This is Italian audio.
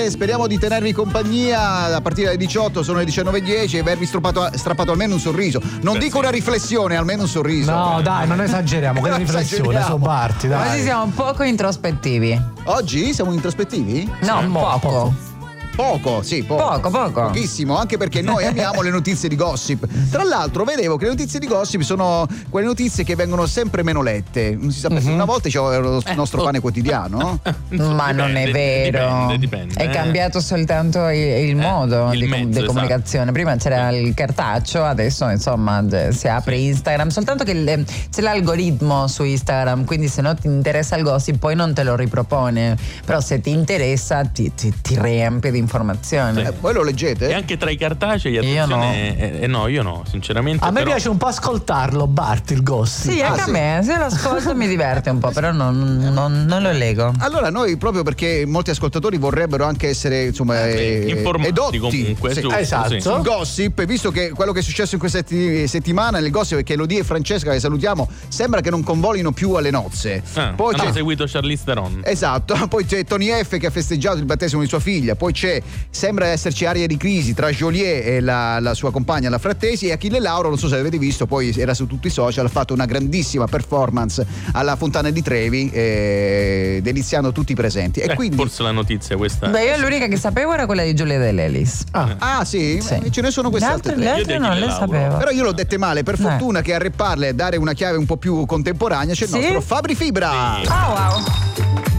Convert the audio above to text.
serate, speriamo di tenervi compagnia a partire dalle 18, sono le 19:10 e avervi strappato almeno un sorriso. Non dico una riflessione, almeno un sorriso. No, dai, non esageriamo, che riflessione su Barti, dai. Oggi siamo poco introspettivi. Oggi siamo introspettivi? No, poco. Poco, sì, poco. Pochissimo, anche perché noi amiamo le notizie di gossip. Tra l'altro vedevo che le notizie di gossip sono quelle notizie che vengono sempre meno lette. Non si sa perché. Una volta c'era lo nostro pane quotidiano. Ma non è vero. Dipende. È cambiato soltanto il modo il di mezzo, comunicazione. Prima c'era il cartaceo, adesso insomma si apre Instagram. Soltanto che c'è l'algoritmo su Instagram, quindi se no ti interessa il gossip poi non te lo ripropone. Però se ti interessa ti riempie di informazioni. Voi lo leggete? E anche tra i cartacei, attenzione. Io no, sinceramente. A me piace un po' ascoltarlo, Barti, il gossip. Sì, anche a me, se lo ascolto mi diverte un po', però non lo leggo. Allora noi, proprio perché molti ascoltatori vorrebbero anche essere informati edotti comunque, sì, esatto. sul gossip, visto che quello che è successo in questa settimana nel gossip è che Elodie e Francesca, che salutiamo, sembra che non convolino più alle nozze. Poi hanno seguito Charlize Theron. Esatto, poi c'è Tony F che ha festeggiato il battesimo di sua figlia, poi sembra esserci aria di crisi tra Joliet e la sua compagna, la Frattesi, e Achille Lauro, non so se avete visto, poi era su tutti i social, ha fatto una grandissima performance alla Fontana di Trevi, deliziando tutti i presenti. E quindi forse la notizia questa. Beh, io l'unica che sapevo era quella di Giulia De Lelis. Sì? Ce ne sono queste altre Le altre non le sapevo. Però io l'ho dette male, per fortuna che a rapparle e dare una chiave un po' più contemporanea c'è il nostro Fabri Fibra. Wow.